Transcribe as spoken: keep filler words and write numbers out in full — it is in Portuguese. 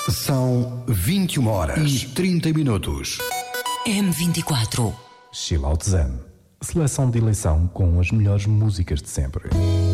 São vinte e uma horas e trinta minutos. M vinte e quatro. Chill Out Zen. Seleção de eleição com as melhores músicas de sempre.